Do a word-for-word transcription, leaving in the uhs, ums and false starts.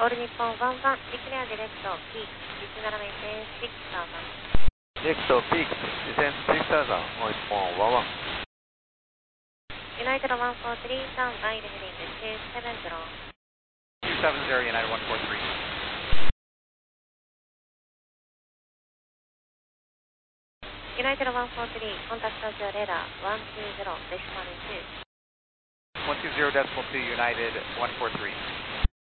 オール日本ワンワン、declare direct peak six seven six thousand. Direct peak descend six thousand, all Nippon one one. United one four three, stand by heading two seven zero. two seven zero, United one four three. United one four three, contact your radar one two zero decimal two. one two zero decimal two, United one four three.